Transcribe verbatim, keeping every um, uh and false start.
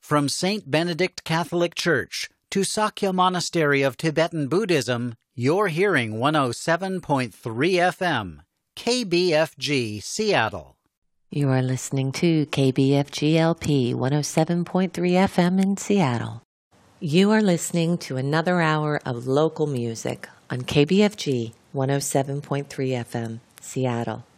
From Saint Benedict Catholic Church to Sakya Monastery of Tibetan Buddhism, you're hearing one oh seven point three F M, K B F G, Seattle. You are listening to K B F G L P one oh seven point three F M in Seattle. You are listening to another hour of local music on K B F G one oh seven point three F M, Seattle.